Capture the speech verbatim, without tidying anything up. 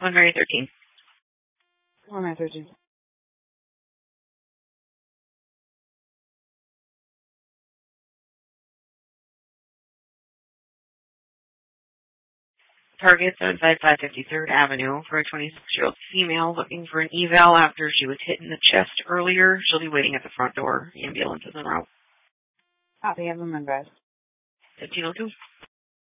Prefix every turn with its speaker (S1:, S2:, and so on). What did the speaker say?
S1: one Mary thirteen.
S2: one Mary thirteen.
S1: Target seven five five fifty-third Avenue for a twenty-six-year-old female looking for an eval after she was hit in the chest earlier. She'll be waiting at the front door. The ambulance is en route.
S2: Copy, have them advised.
S1: fifteen oh two.